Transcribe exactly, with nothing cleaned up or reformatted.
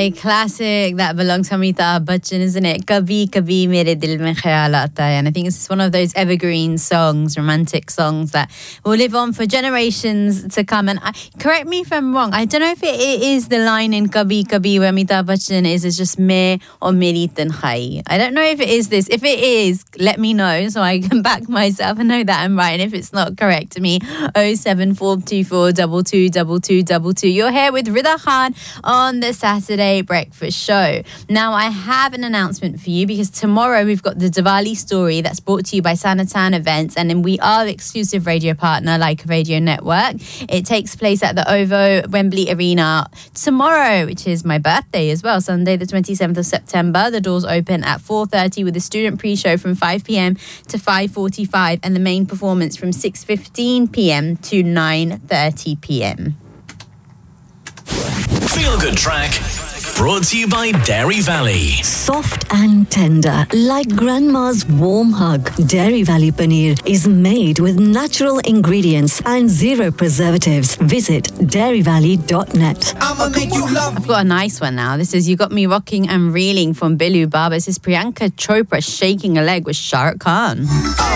a classic that belongs to Amitabh Bachchan, isn't it? Kabhi Kabhi Mere Dil Mein Khayal Aata Hai. And I think it's one of those evergreen songs, romantic songs that will live on for generations to come. And I, correct me if I'm wrong, I don't know if it, it is the line in Kabhi Kabhi where Amitabh Bachchan is, is just me or meri tanhai. I don't know if it is this. If it is, let me know so I can back myself and know that I'm right. And if it's not, correct me. oh seven four two four two two two two two two. You're here with Rida Khan on the Saturday Breakfast Show. Now, I have an announcement for you because tomorrow we've got the Diwali story that's brought to you by Sanatan Events, and then we are exclusive radio partner like Radio Network. It takes place at the OVO Wembley Arena tomorrow, which is my birthday as well, Sunday the twenty-seventh of September. The doors open at four thirty with a student pre-show from five p.m. to five forty-five and the main performance from six fifteen p.m. to nine thirty p.m. Feel Good Track, brought to you by Dairy Valley. Soft and tender, like grandma's warm hug. Dairy Valley Paneer is made with natural ingredients and zero preservatives. Visit dairy valley dot net. I'ma make you love. I've got a nice one now. This is You Got Me Rocking and Reeling from Billu Baba. This is Priyanka Chopra shaking a leg with Shah Rukh Khan.